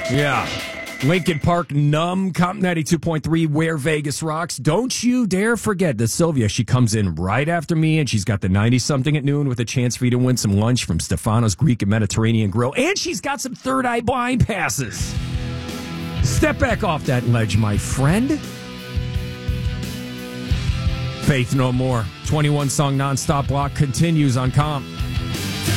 Yeah. Lincoln Park, Numb, Comp 92.3, Where Vegas Rocks. Don't you dare forget that Sylvia, she comes in right after me, and she's got the 90-something at noon with a chance for you to win some lunch from Stefano's Greek and Mediterranean Grill, and she's got some Third Eye Blind passes. Step back off that ledge, my friend. Faith No More. 21-song nonstop block continues on Comp.